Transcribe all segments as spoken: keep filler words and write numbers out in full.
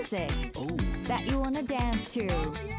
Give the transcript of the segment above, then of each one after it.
music that you wanna dance to.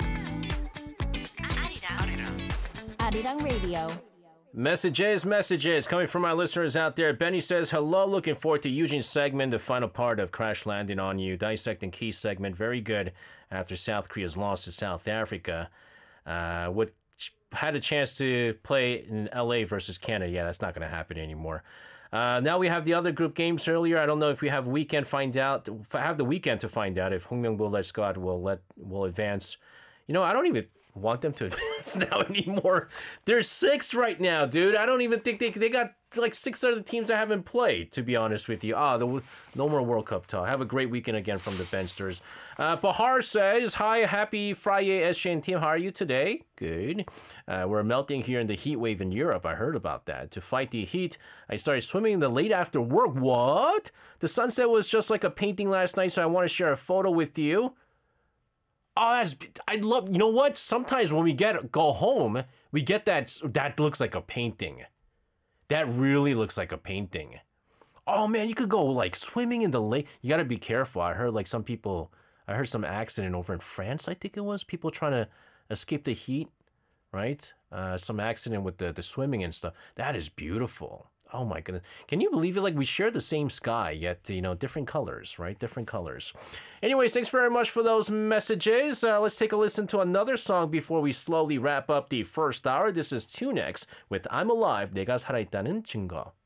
Arirang Radio. Messages, messages coming from our listeners out there. Benny says, hello, looking forward to Eugene's segment, the final part of Crash Landing on You. Dissecting Key segment, very good after South Korea's loss to South Africa. Uh, what had a chance to play in L A versus Canada. Yeah, that's not going to happen anymore. Uh, now we have the other group games earlier. I don't know if we have weekend find out. Have the weekend to find out if Hongmyeongbul Let's God will let will advance. You know, I don't even want them to advance now anymore. They're sixth right now, dude. I don't even think they they got like six other teams that haven't played, to be honest with you. Ah, the, no more World Cup talk. Have a great weekend again from the Bensters. Uh, Bahar says, hi, happy Friday, S J and team. How are you today? Good. Uh, we're melting here in the heat wave in Europe. I heard about that. To fight the heat, I started swimming in the late after work. What? The sunset was just like a painting last night, so I want to share a photo with you. Oh, that's, I love, you know what? Sometimes when we get go home, we get that, that looks like a painting. That really looks like a painting. Oh man, you could go like swimming in the lake. You got to be careful. I heard like some people, I heard some accident over in France, I think it was. People trying to escape the heat, right? Uh, some accident with the, the swimming and stuff. That is beautiful. Oh my goodness. Can you believe it? Like we share the same sky, yet, you know, different colors, right? Different colors. Anyways, thanks very much for those messages. Uh, let's take a listen to another song before we slowly wrap up the first hour. This is two Next with I'm Alive, 내가 살아있다는 증거.